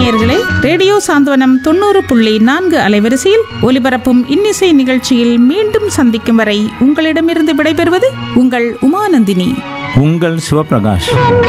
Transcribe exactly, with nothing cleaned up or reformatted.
நேயர்களே, ரேடியோ சாந்தவனம் தொண்ணூறு புள்ளி நான்கு அலைவரிசையில் ஒலிபரப்பும் இன்னிசை நிகழ்ச்சியில் மீண்டும் சந்திக்கும் வரை உங்களிடமிருந்து விடைபெறுவது உங்கள் உமாநந்தினி, உங்கள் சிவபிரகாஷ்.